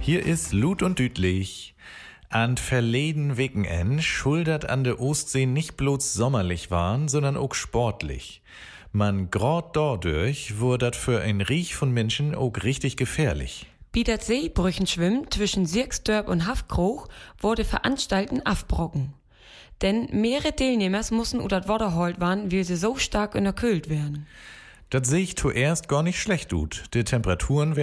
Hier ist Lut und Dütlich. An verleden Wickenend schuldert an der Ostsee nicht bloß sommerlich waren, sondern auch sportlich. Man grad dadurch wurde dat für ein Riech von Menschen auch richtig gefährlich. Wie das Seebrüchenschwimmen zwischen Sierksdörp und Hafkroch wurde Veranstalten afbrocken. Denn mehrere Teilnehmers mussten u dat Wasser holt waren, weil sie so stark unterkühlt werden. Das sehe ich zuerst gar nicht schlecht ut. Die Temperaturen